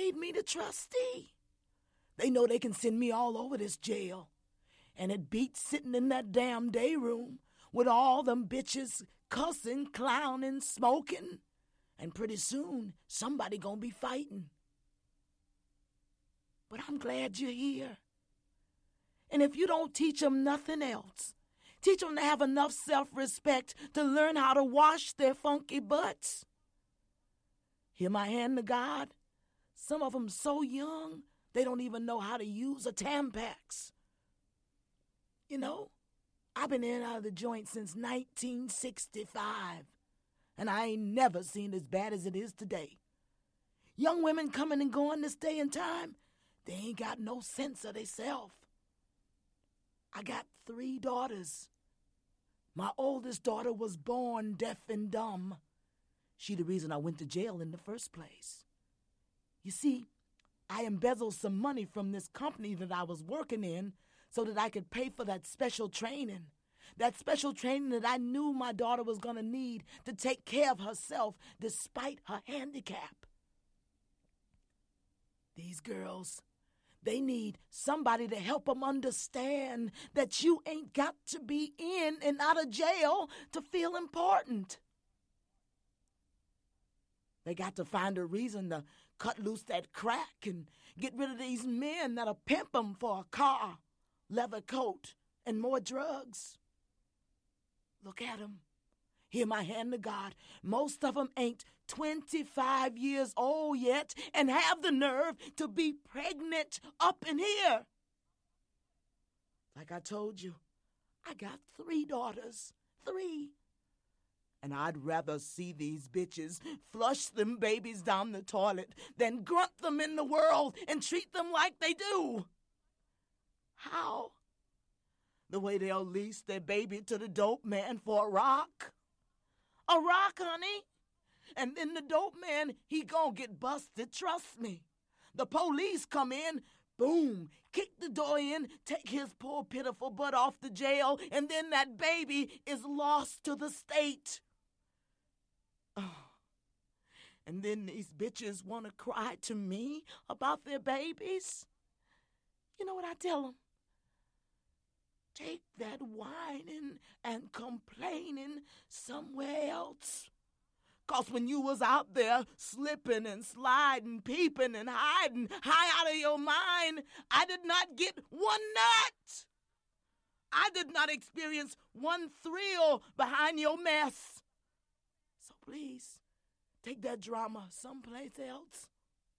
made me the trustee. They know they can send me all over this jail. And it beats sitting in that damn day room with all them bitches cussing, clowning, smoking. And pretty soon, somebody gonna be fighting. But I'm glad you're here. And if you don't teach them nothing else, teach them to have enough self-respect to learn how to wash their funky butts. Hear my hand to God? Some of them so young, they don't even know how to use a Tampax. You know, I've been in and out of the joint since 1965, and I ain't never seen it as bad as it is today. Young women coming and going this day and time, they ain't got no sense of theyself. I got 3 daughters. My oldest daughter was born deaf and dumb. She the reason I went to jail in the first place. You see, I embezzled some money from this company that I was working in so that I could pay for that special training. That special training that I knew my daughter was going to need to take care of herself despite her handicap. These girls, they need somebody to help them understand that you ain't got to be in and out of jail to feel important. They got to find a reason to cut loose that crack and get rid of these men that'll pimp them for a car, leather coat, and more drugs. Look at them. Hear my hand to God. Most of them ain't 25 years old yet and have the nerve to be pregnant up in here. Like I told you, I got 3 daughters. 3. And I'd rather see these bitches flush them babies down the toilet than grunt them in the world and treat them like they do. How? The way they'll lease their baby to the dope man for a rock. A rock, honey. And then the dope man, he gon' get busted, trust me. The police come in, boom, kick the door in, take his poor pitiful butt off the jail, and then that baby is lost to the state. Oh. And then these bitches want to cry to me about their babies. You know what I tell them? Take that whining and complaining somewhere else. 'Cause when you was out there slipping and sliding, peeping and hiding, high out of your mind, I did not get one nut. I did not experience one thrill behind your mess. So please, take that drama someplace else.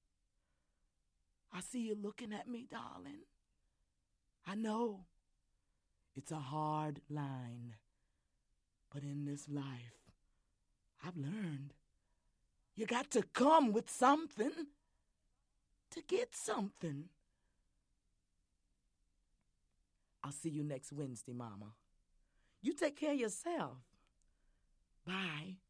I see you looking at me, darling. I know it's a hard line, but in this life, I've learned you got to come with something to get something. I'll see you next Wednesday, Mama. You take care of yourself. Bye.